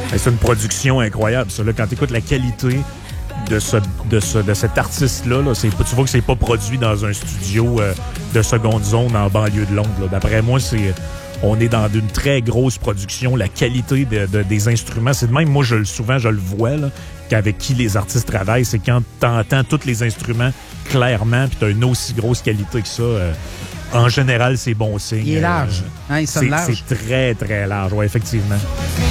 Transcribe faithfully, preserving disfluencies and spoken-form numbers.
C'est une production incroyable, ça. Là, quand tu écoutes la qualité de, ce, de, ce, de cet artiste-là, là, c'est, tu vois que c'est pas produit dans un studio euh, de seconde zone en banlieue de Londres. Là. D'après moi, c'est... On est dans une très grosse production. La qualité de, de, des instruments, c'est de même, moi, je, souvent, je le vois, là, qu'avec qui les artistes travaillent, c'est quand t'entends tous les instruments clairement, puis t'as une aussi grosse qualité que ça. Euh, en général, c'est bon signe. Il est large. Euh, hein, il sonne c'est, large. c'est très, très large, oui, effectivement.